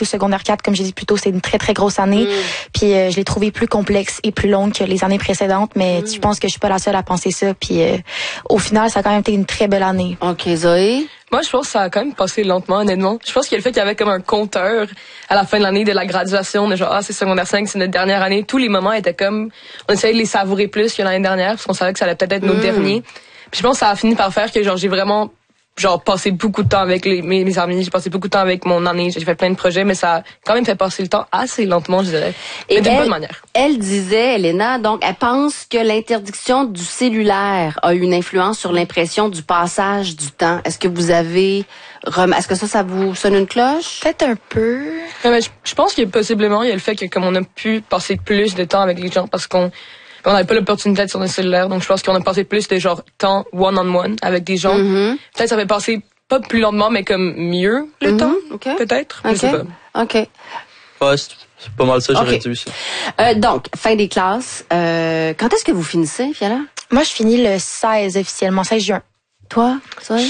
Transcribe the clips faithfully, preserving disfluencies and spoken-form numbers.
surtout secondaire quatre, comme j'ai dit plus tôt, c'est une très, très grosse année. Mm. Puis euh, je l'ai trouvée plus complexe et plus longue que les années précédentes, mais mm. je pense que je suis pas la seule à penser ça. Puis euh, au final, ça a quand même été une très belle année. OK, Zoé? Moi, je pense que ça a quand même passé lentement, honnêtement. Je pense qu'il y a le fait qu'il y avait comme un compteur à la fin de l'année de la graduation, de genre, ah, c'est secondaire cinq, c'est notre dernière année. Tous les moments étaient comme, on essayait de les savourer plus que l'année dernière, parce qu'on savait que ça allait peut-être être notre mm. dernier. Puis je pense que ça a fini par faire que, genre, j'ai vraiment, genre, passé beaucoup de temps avec les, mes, mes amis, j'ai passé beaucoup de temps avec mon année, j'ai fait plein de projets, mais ça a quand même fait passer le temps assez lentement, je dirais. Et mais d'une bonne manière. Elle disait, Elena, donc, elle pense que l'interdiction du cellulaire a eu une influence sur l'impression du passage du temps. Est-ce que vous avez, rem... est-ce que ça, ça vous sonne une cloche? Peut-être un peu. Ouais, mais je, je pense que possiblement, il y a le fait que, comme on a pu passer plus de temps avec les gens parce qu'on, on n'avait pas l'opportunité d'être sur nos cellulaires, donc je pense qu'on a passé plus de genre temps one-on-one avec des gens. Mm-hmm. Peut-être ça fait passer pas plus lentement, mais comme mieux le mm-hmm. temps, okay. peut-être. Okay. Je sais pas. OK. Ouais, c'est pas mal ça, j'aurais okay. dit aussi. Euh, donc, fin des classes. Euh, quand est-ce que vous finissez, Fiala? Moi, je finis le seize officiellement, seize juin. Toi, Zoé?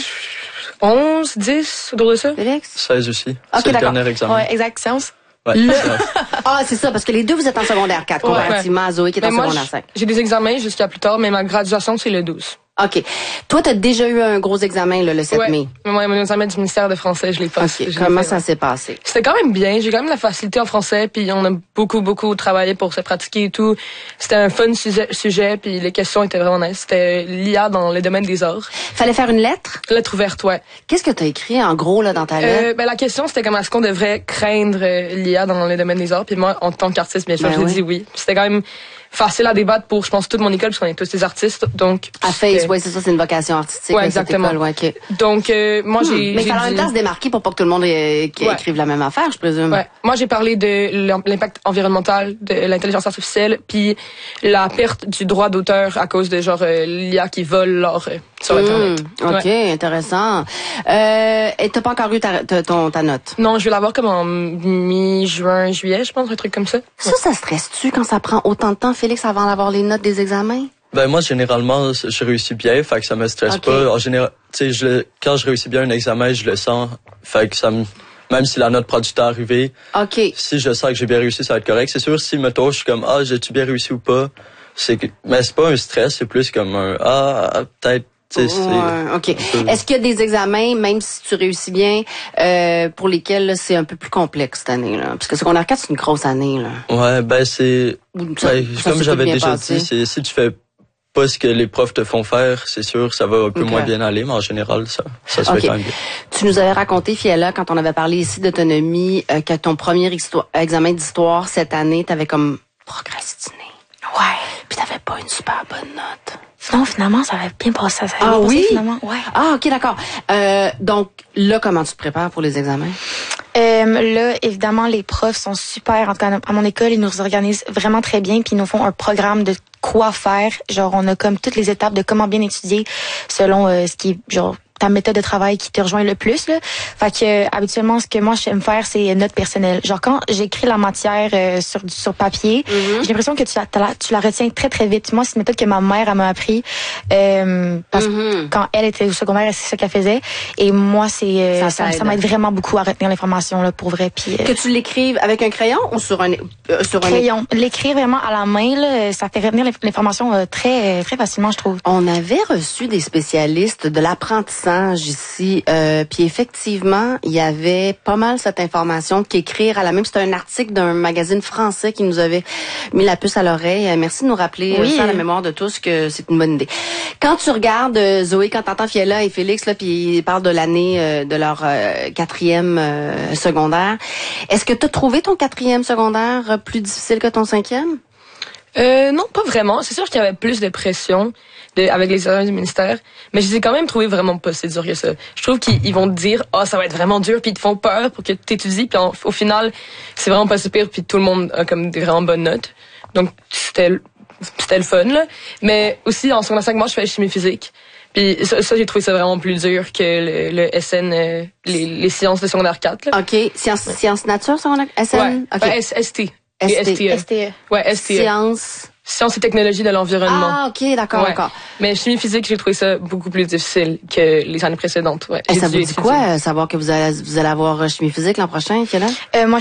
onze, dix, autour de ça. Félix? seize aussi. Okay, c'est d'accord. le dernier examen. Ouais, exact, science. Ouais, le... ah, c'est ça, parce que les deux, vous êtes en secondaire quatre, comparativement ouais. à Zoé qui est mais en moi, secondaire cinq. J'ai des examens jusqu'à plus tard, mais ma graduation, c'est le douze. OK. Toi, t'as déjà eu un gros examen là, le sept ouais. mai. Ouais, mon examen du ministère de français, je l'ai passé. Okay. Comment fait, ça ouais. s'est passé? C'était quand même bien. J'ai quand même la facilité en français, puis on a beaucoup, beaucoup travaillé pour se pratiquer et tout. C'était un fun sujet, sujet puis les questions étaient vraiment nice. C'était l'I A dans les domaines des arts. Fallait faire une lettre? Lettre ouverte, ouais. Qu'est-ce que t'as écrit en gros là dans ta lettre? Euh, ben, la question, c'était comment est-ce qu'on devrait craindre euh, l'I A dans les domaines des arts. Puis moi, en tant qu'artiste, bien sûr, ben je oui. dit oui. Puis c'était quand même facile à débattre pour, je pense, toute mon école, parce qu'on est tous des artistes, donc... À Face, oui, c'est ça, c'est une vocation artistique. Ouais, là, exactement. École, ouais, okay. Donc, euh, moi, hmm, j'ai... Mais il fallait en même temps se démarquer pour pas que tout le monde ait, ouais. écrive la même affaire, je présume. Ouais. Moi, j'ai parlé de l'impact environnemental de l'intelligence artificielle, puis la perte du droit d'auteur à cause de, genre, euh, l'I A qui vole l'art euh, sur Internet. Mmh, OK, ouais. intéressant. Euh, et t'as pas encore eu ta, ta, ton, ta note? Non, je vais l'avoir comme en mi-juin, juillet, je pense, un truc comme ça. Ça, ouais. ça stresse-tu quand ça prend autant de temps, Félix, avant d'avoir les notes des examens? Ben moi généralement je réussis bien, fait que ça me stresse okay. pas. En général, tu sais, je quand je réussis bien un examen, je le sens, fait que ça me même si la note prend du temps à arriver. OK. Si je sens que j'ai bien réussi, ça va être correct. C'est sûr si mettons je suis comme ah, j'ai-tu bien réussi ou pas, c'est que mais c'est pas un stress, c'est plus comme un ah, peut-être Ouais, OK. Est-ce qu'il y a des examens, même si tu réussis bien, euh, pour lesquels là, c'est un peu plus complexe cette année, là? Parce que secondaire quatre, c'est une grosse année, là. Ouais, ben c'est ça, ben, ça comme j'avais déjà passé. dit, c'est si tu fais pas ce que les profs te font faire, c'est sûr, ça va un peu okay. moins bien aller, mais en général, ça, ça se okay. fait quand même bien. Tu nous avais raconté, Fiala, quand on avait parlé ici d'autonomie, euh, que ton premier histoire, examen d'histoire cette année, t'avais comme procrastiné. Ouais. Puis t'avais pas une super bonne note. Non, finalement, ça avait bien passé. Ça avait ah bien oui? Passé, finalement. Ouais. Ah, OK, d'accord. Euh, donc, là, comment tu te prépares pour les examens? Euh, là, évidemment, les profs sont super. En tout cas, à mon école, ils nous organisent vraiment très bien, puis ils nous font un programme de quoi faire. Genre, on a comme toutes les étapes de comment bien étudier selon euh, ce qui est, genre, ta méthode de travail qui te rejoint le plus, là. Fait que, euh, habituellement, ce que moi, j'aime faire, c'est notes personnelles. Genre, quand j'écris la matière euh, sur sur papier, mm-hmm. j'ai l'impression que tu la, la, tu la retiens très, très vite. Moi, c'est une méthode que ma mère, elle m'a appris. Euh, parce mm-hmm. que quand elle était au secondaire, c'est ça qu'elle faisait. Et moi, c'est euh, ça, ça, ça m'aide vraiment beaucoup à retenir l'information, là, pour vrai. Puis, euh, que tu l'écrives avec un crayon ou sur un... Euh, sur crayon. Un... L'écrire vraiment à la main, là, ça fait retenir l'information euh, très, très facilement, je trouve. On avait reçu des spécialistes de l'apprentissage ici, euh, puis effectivement, il y avait pas mal cette information qu'écrire à la main. C'était un article d'un magazine français qui nous avait mis la puce à l'oreille. Merci de nous rappeler oui. ça à la mémoire de tous que c'est une bonne idée. Quand tu regardes euh, Zoé, quand t'entends Fiala et Félix là, puis ils parlent de l'année euh, de leur euh, quatrième euh, secondaire, est-ce que t'as trouvé ton quatrième secondaire plus difficile que ton cinquième? Euh, non, pas vraiment. C'est sûr qu'il y avait plus de pression de, avec les examens du ministère, mais je les ai quand même trouvés vraiment pas si dur que ça. Je trouve qu'ils vont te dire « Ah, oh, ça va être vraiment dur », puis ils te font peur pour que tu t'étudies, puis en, au final, c'est vraiment pas si pire, puis tout le monde a comme des vraiment bonnes notes. Donc, c'était c'était le fun, là. Mais aussi, en secondaire cinq, moi, je fais chimie physique. Puis ça, ça j'ai trouvé ça vraiment plus dur que le, le S N, euh, les, les sciences de secondaire quatre, là. OK. Sciences, ouais. Sciences nature, secondaire S N? Ouais. Okay. Ben, S T. S T E. S T E. Ouais, S T E. Sciences. Sciences et technologies de l'environnement. Ah, OK, d'accord, ouais. d'accord. Mais chimie physique, j'ai trouvé ça beaucoup plus difficile que les années précédentes. Ouais. Et ça vous dit quoi, euh, savoir que vous allez, vous allez avoir chimie physique l'an prochain, Fiala? Euh, moi,